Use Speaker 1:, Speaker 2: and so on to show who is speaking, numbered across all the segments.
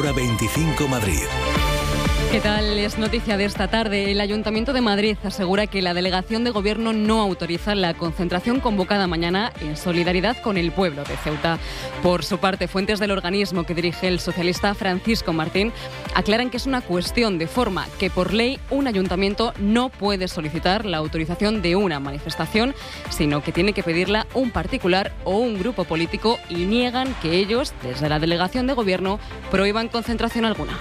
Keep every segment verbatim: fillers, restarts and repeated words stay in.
Speaker 1: Hora veinticinco Madrid.
Speaker 2: ¿Qué tal? Es noticia de esta tarde. El Ayuntamiento de Madrid asegura que la delegación de gobierno no autoriza la concentración convocada mañana en solidaridad con el pueblo de Ceuta. Por su parte, fuentes del organismo que dirige el socialista Francisco Martín aclaran que es una cuestión de forma, que por ley un ayuntamiento no puede solicitar la autorización de una manifestación, sino que tiene que pedirla un particular o un grupo político, y niegan que ellos, desde la delegación de gobierno, prohíban concentración alguna.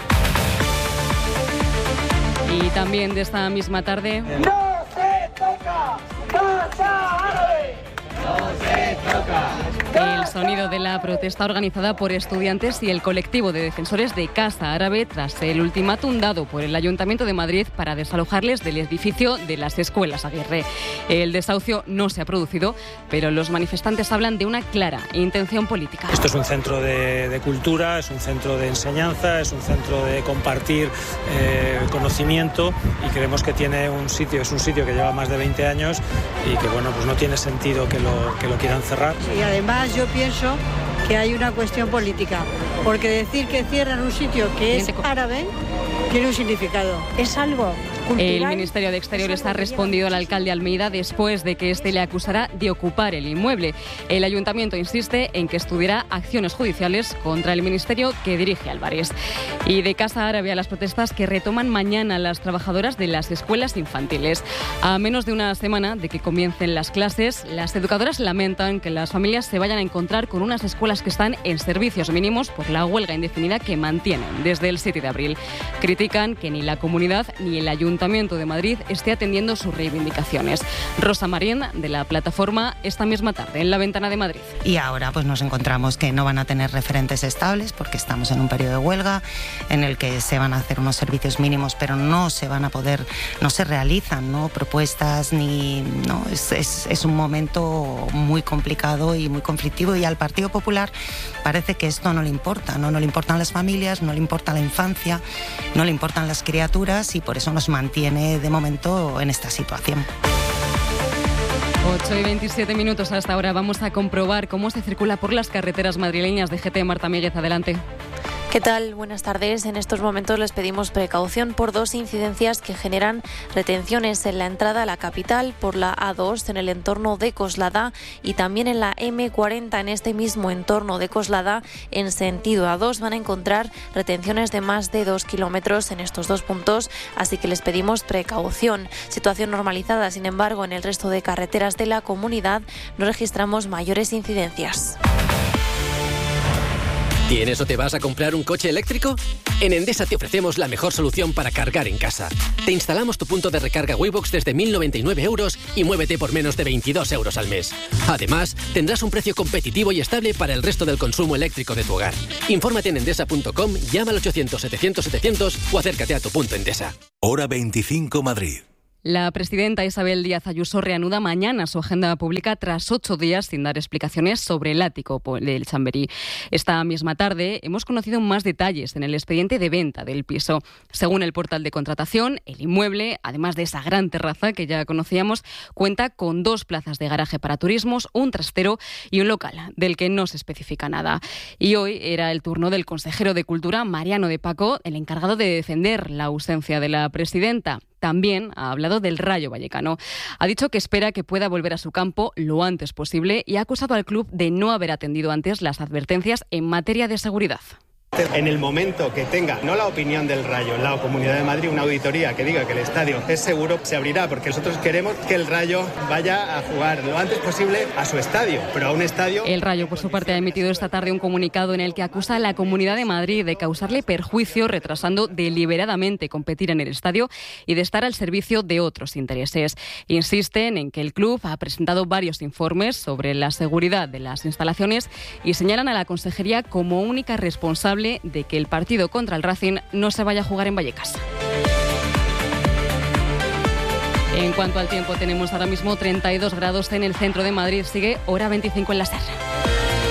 Speaker 2: Y también de esta misma tarde...
Speaker 3: ¡No se toca! ¡Casa Árabe! ¡No se toca!
Speaker 2: El sonido de la protesta organizada por estudiantes y el colectivo de defensores de Casa Árabe tras el ultimátum dado por el Ayuntamiento de Madrid para desalojarles del edificio de las Escuelas Aguirre. El desahucio no se ha producido, pero los manifestantes hablan de una clara intención política.
Speaker 4: Esto es un centro de, de cultura, es un centro de enseñanza, es un centro de compartir eh, conocimiento, y creemos que tiene un sitio, es un sitio que lleva más de veinte años y que bueno, pues no tiene sentido que lo, que lo quieran cerrar.
Speaker 5: Y además yo pienso que hay una cuestión política, porque decir que cierran un sitio que es árabe tiene un significado, es algo cultural.
Speaker 2: El Ministerio de Exteriores ha respondido al alcalde Almeida después de que éste le acusara de ocupar el inmueble. El ayuntamiento insiste en que estudiará acciones judiciales contra el ministerio que dirige Álvarez. Y de Casa Árabe a las protestas que retoman mañana las trabajadoras de las escuelas infantiles. A menos de una semana de que comiencen las clases, las educadoras lamentan que las familias se vayan a encontrar con unas escuelas que están en servicios mínimos por la huelga indefinida que mantienen desde el siete de abril. Critican que ni la comunidad ni el Ayuntamiento de Madrid esté atendiendo sus reivindicaciones. Rosa Marín, de la plataforma, esta misma tarde en La Ventana de Madrid.
Speaker 6: Y ahora pues nos encontramos que no van a tener referentes estables porque estamos en un periodo de huelga en el que se van a hacer unos servicios mínimos, pero no se van a poder, no se realizan, ¿no?, propuestas ni... no es, es, es un momento muy complicado y muy conflictivo, y al Partido Popular parece que esto no le importa, ¿no? No le importan las familias, no le importa la infancia, no le importan las criaturas, y por eso nos mantiene de momento en esta situación.
Speaker 2: ocho y veintisiete minutos hasta ahora. Vamos a comprobar cómo se circula por las carreteras madrileñas. De G T, Marta Míguez, adelante.
Speaker 7: ¿Qué tal? Buenas tardes. En estos momentos les pedimos precaución por dos incidencias que generan retenciones en la entrada a la capital por la A dos en el entorno de Coslada, y también en la eme cuarenta en este mismo entorno de Coslada en sentido A dos. Van a encontrar retenciones de más de dos kilómetros en estos dos puntos, así que les pedimos precaución. Situación normalizada, sin embargo, en el resto de carreteras de la comunidad no registramos mayores incidencias.
Speaker 8: ¿Tienes o te vas a comprar un coche eléctrico? En Endesa te ofrecemos la mejor solución para cargar en casa. Te instalamos tu punto de recarga Waybox desde mil noventa y nueve euros y muévete por menos de veintidós euros al mes. Además, tendrás un precio competitivo y estable para el resto del consumo eléctrico de tu hogar. Infórmate en endesa punto com, llama al ochocientos setecientos setecientos o acércate a tu punto Endesa.
Speaker 1: Hora veinticinco Madrid.
Speaker 2: La presidenta Isabel Díaz Ayuso reanuda mañana su agenda pública tras ocho días sin dar explicaciones sobre el ático del Chamberí. Esta misma tarde hemos conocido más detalles en el expediente de venta del piso. Según el portal de contratación, el inmueble, además de esa gran terraza que ya conocíamos, cuenta con dos plazas de garaje para turismos, un trastero y un local, del que no se especifica nada. Y hoy era el turno del consejero de Cultura, Mariano de Paco, el encargado de defender la ausencia de la presidenta. También ha hablado del Rayo Vallecano. Ha dicho que espera que pueda volver a su campo lo antes posible y ha acusado al club de no haber atendido antes las advertencias en materia de seguridad.
Speaker 9: En el momento que tenga, no la opinión del Rayo, la Comunidad de Madrid, una auditoría que diga que el estadio es seguro, se abrirá, porque nosotros queremos que el Rayo vaya a jugar lo antes posible a su estadio, pero a un estadio...
Speaker 2: El Rayo, por su parte, ha emitido esta tarde un comunicado en el que acusa a la Comunidad de Madrid de causarle perjuicio retrasando deliberadamente competir en el estadio y de estar al servicio de otros intereses. Insisten en que el club ha presentado varios informes sobre la seguridad de las instalaciones y señalan a la Consejería como única responsable de que el partido contra el Racing no se vaya a jugar en Vallecas. En cuanto al tiempo, tenemos ahora mismo treinta y dos grados en el centro de Madrid. Sigue hora veinticinco en la Serra.